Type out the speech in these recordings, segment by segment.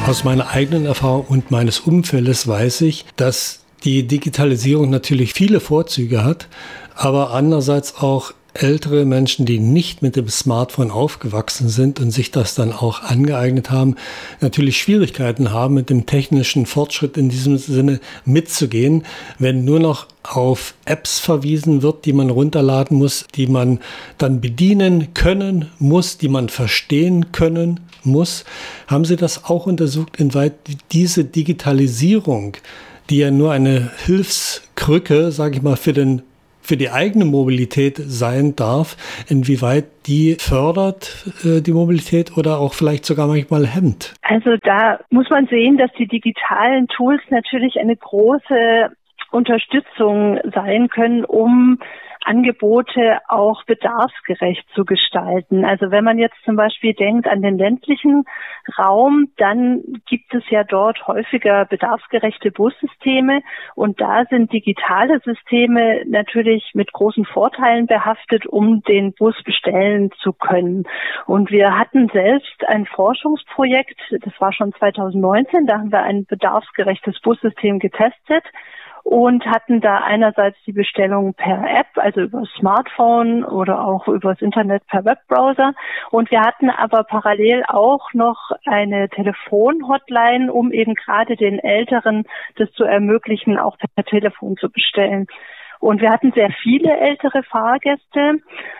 Aus meiner eigenen Erfahrung und meines Umfeldes weiß ich, dass die Digitalisierung natürlich viele Vorzüge hat, aber andererseits auch ältere Menschen, die nicht mit dem Smartphone aufgewachsen sind und sich das dann auch angeeignet haben, natürlich Schwierigkeiten haben, mit dem technischen Fortschritt in diesem Sinne mitzugehen, wenn nur noch auf Apps verwiesen wird, die man runterladen muss, die man dann bedienen können muss, die man verstehen können muss. Haben Sie das auch untersucht, inwieweit diese Digitalisierung, die ja nur eine Hilfskrücke, sage ich mal, für die eigene Mobilität sein darf, inwieweit die fördert die Mobilität oder auch vielleicht sogar manchmal hemmt? Also da muss man sehen, dass die digitalen Tools natürlich eine große Unterstützung sein können, um Angebote auch bedarfsgerecht zu gestalten. Also wenn man jetzt zum Beispiel denkt an den ländlichen Raum, dann gibt es ja dort häufiger bedarfsgerechte Bussysteme und da sind digitale Systeme natürlich mit großen Vorteilen behaftet, um den Bus bestellen zu können. Und wir hatten selbst ein Forschungsprojekt, das war schon 2019, da haben wir ein bedarfsgerechtes Bussystem getestet und hatten da einerseits die Bestellung per App, also über Smartphone oder auch übers Internet per Webbrowser. Und wir hatten aber parallel auch noch eine Telefonhotline, um eben gerade den Älteren das zu ermöglichen, auch per Telefon zu bestellen. Und wir hatten sehr viele ältere Fahrgäste.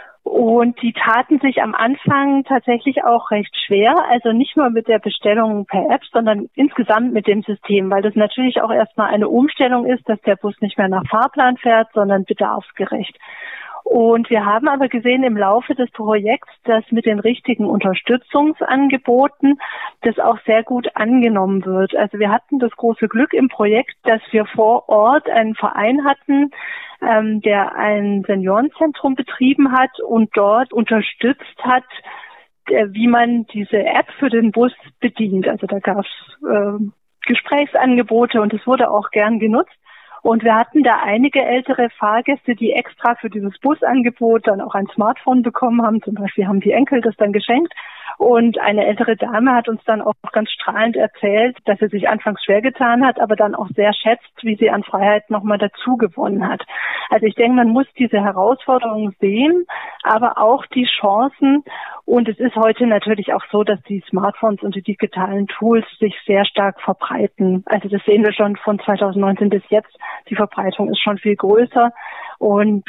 Und die taten sich am Anfang tatsächlich auch recht schwer, also nicht nur mit der Bestellung per App, sondern insgesamt mit dem System, weil das natürlich auch erstmal eine Umstellung ist, dass der Bus nicht mehr nach Fahrplan fährt, sondern bedarfsgerecht. Und wir haben aber gesehen im Laufe des Projekts, dass mit den richtigen Unterstützungsangeboten das auch sehr gut angenommen wird. Also wir hatten das große Glück im Projekt, dass wir vor Ort einen Verein hatten, der ein Seniorenzentrum betrieben hat und dort unterstützt hat, wie man diese App für den Bus bedient. Also da gab es Gesprächsangebote und es wurde auch gern genutzt. Und wir hatten da einige ältere Fahrgäste, die extra für dieses Busangebot dann auch ein Smartphone bekommen haben. Zum Beispiel haben die Enkel das dann geschenkt. Und eine ältere Dame hat uns dann auch ganz strahlend erzählt, dass sie sich anfangs schwer getan hat, aber dann auch sehr schätzt, wie sie an Freiheit nochmal dazu gewonnen hat. Also ich denke, man muss diese Herausforderungen sehen, aber auch die Chancen. Und es ist heute natürlich auch so, dass die Smartphones und die digitalen Tools sich sehr stark verbreiten. Also das sehen wir schon von 2019 bis jetzt. Die Verbreitung ist schon viel größer. Und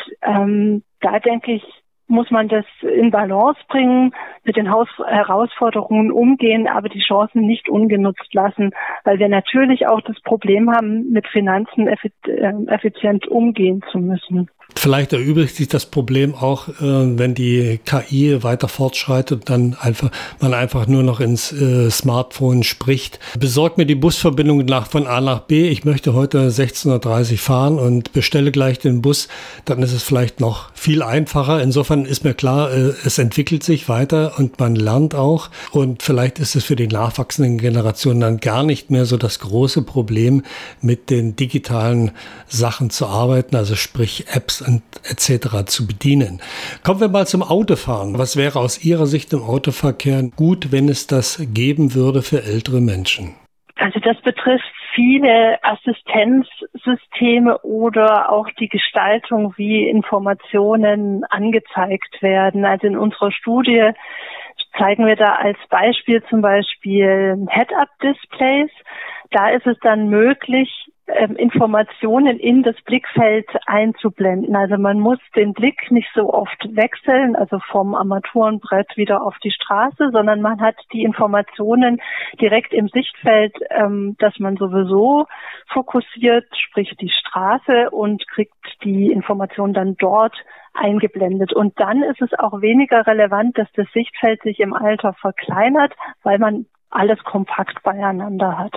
da denke ich, muss man das in Balance bringen, mit den Herausforderungen umgehen, aber die Chancen nicht ungenutzt lassen, weil wir natürlich auch das Problem haben, mit Finanzen effizient umgehen zu müssen. Vielleicht erübrigt sich das Problem auch, wenn die KI weiter fortschreitet und dann man einfach nur noch ins Smartphone spricht. Besorg mir die Busverbindung von A nach B. Ich möchte heute 16:30 Uhr fahren und bestelle gleich den Bus. Dann ist es vielleicht noch viel einfacher. Insofern ist mir klar, es entwickelt sich weiter und man lernt auch. Und vielleicht ist es für die nachwachsenden Generationen dann gar nicht mehr so das große Problem, mit den digitalen Sachen zu arbeiten, also sprich Apps und etc. zu bedienen. Kommen wir mal zum Autofahren. Was wäre aus Ihrer Sicht im Autoverkehr gut, wenn es das geben würde für ältere Menschen? Also das betrifft viele Assistenzsysteme oder auch die Gestaltung, wie Informationen angezeigt werden. Also in unserer Studie zeigen wir da als Beispiel zum Beispiel Head-Up-Displays. Da ist es dann möglich, Informationen in das Blickfeld einzublenden. Also man muss den Blick nicht so oft wechseln, also vom Armaturenbrett wieder auf die Straße, sondern man hat die Informationen direkt im Sichtfeld, dass man sowieso fokussiert, sprich die Straße, und kriegt die Information dann dort eingeblendet. Und dann ist es auch weniger relevant, dass das Sichtfeld sich im Alter verkleinert, weil man alles kompakt beieinander hat.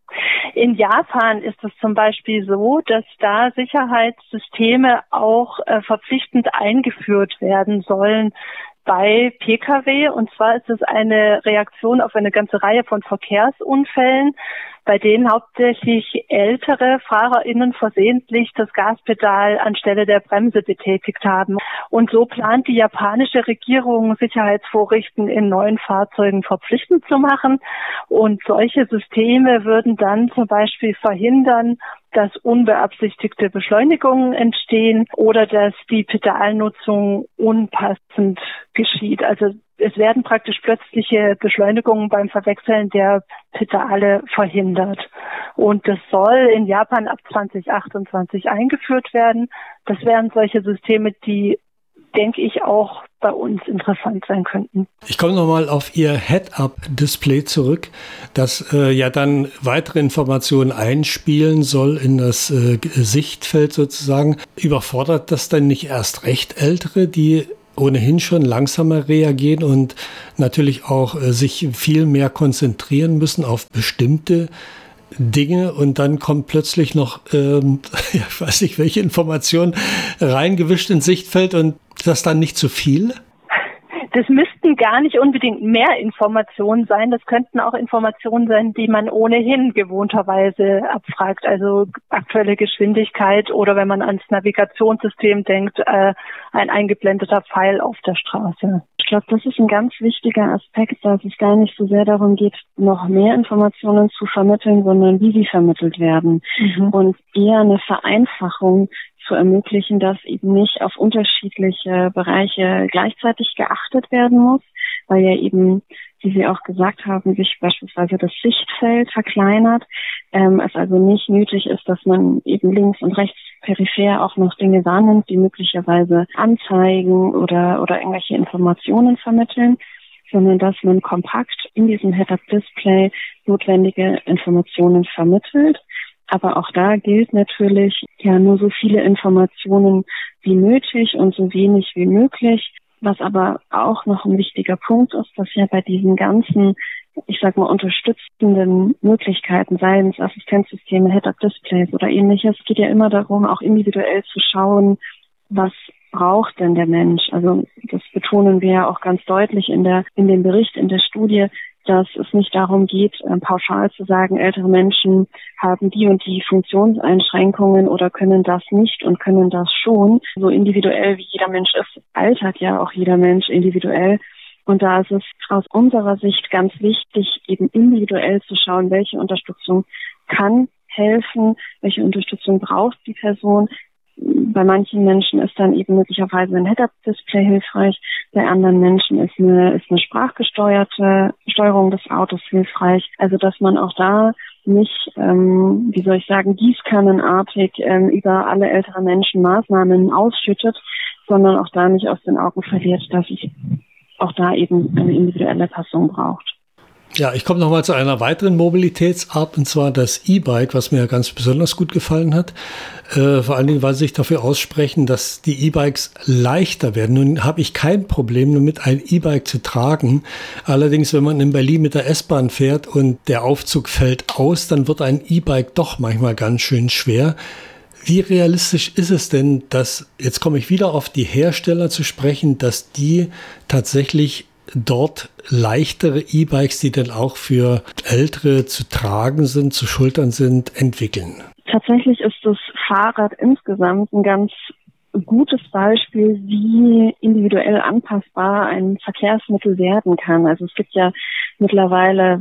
In Japan ist es zum Beispiel so, dass da Sicherheitssysteme auch verpflichtend eingeführt werden sollen, bei Pkw. Und zwar ist es eine Reaktion auf eine ganze Reihe von Verkehrsunfällen, bei denen hauptsächlich ältere FahrerInnen versehentlich das Gaspedal anstelle der Bremse betätigt haben. Und so plant die japanische Regierung, Sicherheitsvorrichten in neuen Fahrzeugen verpflichtend zu machen. Und solche Systeme würden dann zum Beispiel verhindern, dass unbeabsichtigte Beschleunigungen entstehen oder dass die Pedalnutzung unpassend geschieht. Also es werden praktisch plötzliche Beschleunigungen beim Verwechseln der Pedale verhindert. Und das soll in Japan ab 2028 eingeführt werden. Das wären solche Systeme, die, denke ich, auch bei uns interessant sein könnten. Ich komme nochmal auf Ihr Head-Up-Display zurück, das ja dann weitere Informationen einspielen soll in das Sichtfeld sozusagen. Überfordert das dann nicht erst recht Ältere, die ohnehin schon langsamer reagieren und natürlich auch sich viel mehr konzentrieren müssen auf bestimmte Dinge und dann kommt plötzlich noch, ich weiß nicht, welche Informationen reingewischt ins Sichtfeld und das dann nicht zu viel? Das müssten gar nicht unbedingt mehr Informationen sein. Das könnten auch Informationen sein, die man ohnehin gewohnterweise abfragt. Also aktuelle Geschwindigkeit oder wenn man ans Navigationssystem denkt, ein eingeblendeter Pfeil auf der Straße. Ich glaube, das ist ein ganz wichtiger Aspekt, dass es gar nicht so sehr darum geht, noch mehr Informationen zu vermitteln, sondern wie sie vermittelt werden. Und eher eine Vereinfachung zu ermöglichen, dass eben nicht auf unterschiedliche Bereiche gleichzeitig geachtet werden muss, weil ja eben, wie Sie auch gesagt haben, sich beispielsweise das Sichtfeld verkleinert, es also nicht nötig ist, dass man eben links und rechts peripher auch noch Dinge wahrnimmt, die möglicherweise anzeigen oder irgendwelche Informationen vermitteln, sondern dass man kompakt in diesem Head-Up-Display notwendige Informationen vermittelt. Aber auch da gilt natürlich ja nur so viele Informationen wie nötig und so wenig wie möglich. Was aber auch noch ein wichtiger Punkt ist, dass ja bei diesen ganzen, ich sag mal, unterstützenden Möglichkeiten, seien es Assistenzsysteme, Head-Up-Displays oder ähnliches, geht ja immer darum, auch individuell zu schauen, was braucht denn der Mensch? Also das betonen wir ja auch ganz deutlich in dem Bericht, in der Studie, dass es nicht darum geht, pauschal zu sagen, ältere Menschen haben die und die Funktionseinschränkungen oder können das nicht und können das schon. So individuell wie jeder Mensch ist, altert ja auch jeder Mensch individuell. Und da ist es aus unserer Sicht ganz wichtig, eben individuell zu schauen, welche Unterstützung kann helfen, welche Unterstützung braucht die Person. Bei manchen Menschen ist dann eben möglicherweise ein Head-Up-Display hilfreich. Bei anderen Menschen ist eine sprachgesteuerte Steuerung des Autos hilfreich. Also, dass man auch da nicht, gießkannenartig über alle ältere Menschen Maßnahmen ausschüttet, sondern auch da nicht aus den Augen verliert, dass es auch da eben eine individuelle Passung braucht. Ja, ich komme nochmal zu einer weiteren Mobilitätsart, und zwar das E-Bike, was mir ganz besonders gut gefallen hat. Vor allen Dingen, weil sie sich dafür aussprechen, dass die E-Bikes leichter werden. Nun habe ich kein Problem damit, ein E-Bike zu tragen. Allerdings, wenn man in Berlin mit der S-Bahn fährt und der Aufzug fällt aus, dann wird ein E-Bike doch manchmal ganz schön schwer. Wie realistisch ist es denn, dass, jetzt komme ich wieder auf die Hersteller zu sprechen, dass die tatsächlich dort leichtere E-Bikes, die dann auch für Ältere zu tragen sind, zu schultern sind, entwickeln? Tatsächlich ist das Fahrrad insgesamt ein ganz gutes Beispiel, wie individuell anpassbar ein Verkehrsmittel werden kann. Also es gibt ja mittlerweile,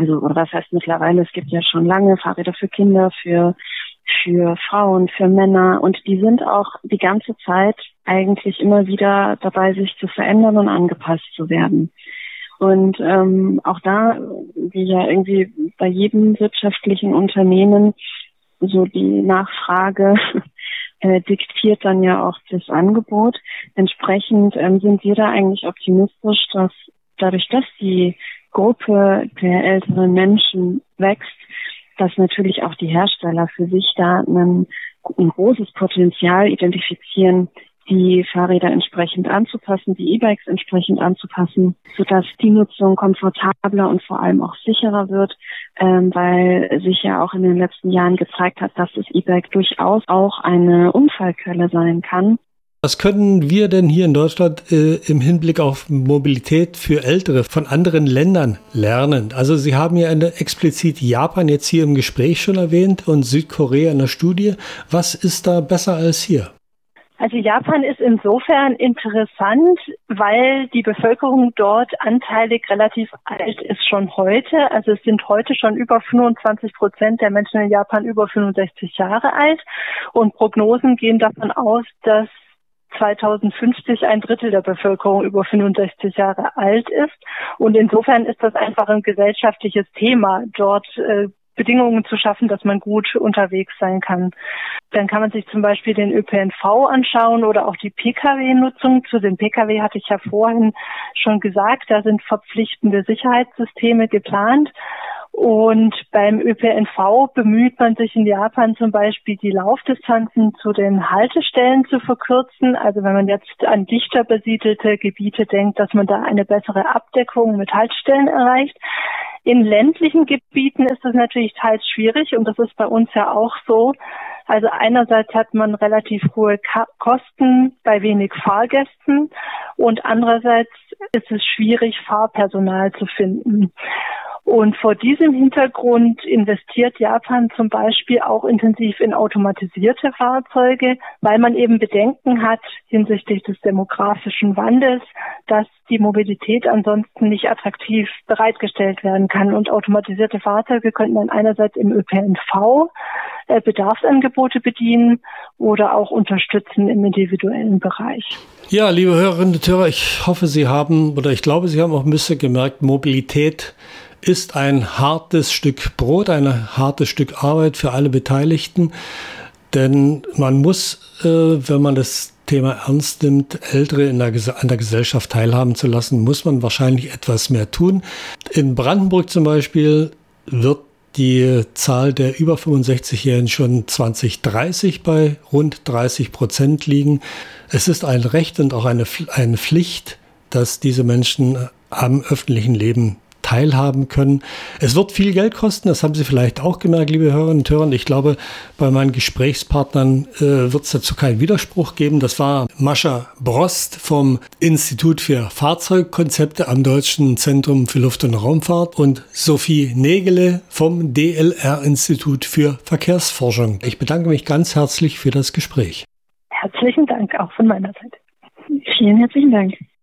es gibt ja schon lange Fahrräder für Kinder, für Frauen, für Männer, und die sind auch die ganze Zeit eigentlich immer wieder dabei, sich zu verändern und angepasst zu werden. Und auch da, wie ja irgendwie bei jedem wirtschaftlichen Unternehmen, so die Nachfrage diktiert dann ja auch das Angebot. Entsprechend sind wir da eigentlich optimistisch, dass dadurch, dass die Gruppe der älteren Menschen wächst, dass natürlich auch die Hersteller für sich da ein großes Potenzial identifizieren, die Fahrräder entsprechend anzupassen, die E-Bikes entsprechend anzupassen, sodass die Nutzung komfortabler und vor allem auch sicherer wird, weil sich ja auch in den letzten Jahren gezeigt hat, dass das E-Bike durchaus auch eine Unfallquelle sein kann. Was können wir denn hier in Deutschland im Hinblick auf Mobilität für Ältere von anderen Ländern lernen? Also Sie haben ja explizit Japan jetzt hier im Gespräch schon erwähnt und Südkorea in der Studie. Was ist da besser als hier? Also Japan ist insofern interessant, weil die Bevölkerung dort anteilig relativ alt ist schon heute. Also es sind heute schon über 25% der Menschen in Japan über 65 Jahre alt. Und Prognosen gehen davon aus, dass 2050 ein Drittel der Bevölkerung über 65 Jahre alt ist. Und insofern ist das einfach ein gesellschaftliches Thema, dort Bedingungen zu schaffen, dass man gut unterwegs sein kann. Dann kann man sich zum Beispiel den ÖPNV anschauen oder auch die Pkw-Nutzung. Zu den Pkw hatte ich ja vorhin schon gesagt, da sind verpflichtende Sicherheitssysteme geplant. Und beim ÖPNV bemüht man sich in Japan zum Beispiel, die Laufdistanzen zu den Haltestellen zu verkürzen. Also wenn man jetzt an dichter besiedelte Gebiete denkt, dass man da eine bessere Abdeckung mit Haltestellen erreicht. In ländlichen Gebieten ist das natürlich teils schwierig und das ist bei uns ja auch so. Also einerseits hat man relativ hohe Kosten bei wenig Fahrgästen und andererseits ist es schwierig, Fahrpersonal zu finden. Und vor diesem Hintergrund investiert Japan zum Beispiel auch intensiv in automatisierte Fahrzeuge, weil man eben Bedenken hat hinsichtlich des demografischen Wandels, dass die Mobilität ansonsten nicht attraktiv bereitgestellt werden kann. Und automatisierte Fahrzeuge könnten dann einerseits im ÖPNV Bedarfsangebote bedienen oder auch unterstützen im individuellen Bereich. Ja, liebe Hörerinnen und Hörer, ich hoffe, Sie haben, oder ich glaube, Sie haben auch ein bisschen gemerkt, Mobilität ist ein hartes Stück Brot, ein hartes Stück Arbeit für alle Beteiligten. Denn man muss, wenn man das Thema ernst nimmt, Ältere an der Gesellschaft teilhaben zu lassen, muss man wahrscheinlich etwas mehr tun. In Brandenburg zum Beispiel wird die Zahl der über 65-Jährigen schon 2030 bei rund 30% liegen. Es ist ein Recht und auch eine Pflicht, dass diese Menschen am öffentlichen Leben teilhaben können. Es wird viel Geld kosten, das haben Sie vielleicht auch gemerkt, liebe Hörerinnen und Hörer. Ich glaube, bei meinen Gesprächspartnern wird es dazu keinen Widerspruch geben. Das war Mascha Brost vom Institut für Fahrzeugkonzepte am Deutschen Zentrum für Luft- und Raumfahrt und Sophie Nägele vom DLR-Institut für Verkehrsforschung. Ich bedanke mich ganz herzlich für das Gespräch. Herzlichen Dank auch von meiner Seite. Vielen herzlichen Dank.